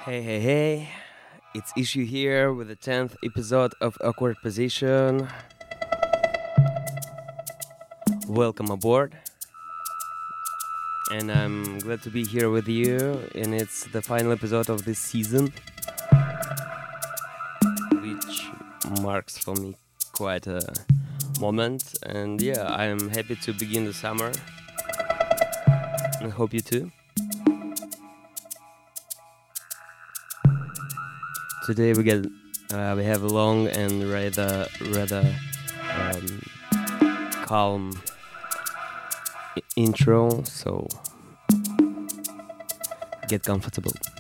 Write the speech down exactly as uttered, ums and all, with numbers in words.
Hey, hey, hey. It's Issue here with the tenth episode of Awkward Position. Welcome aboard. And I'm glad to be here with you. And it's the final episode of this season, which marks for me quite a moment. And yeah, I'm happy to begin the summer. I hope you too. Today we get uh, we have a long and rather rather um, calm i- intro, so get comfortable.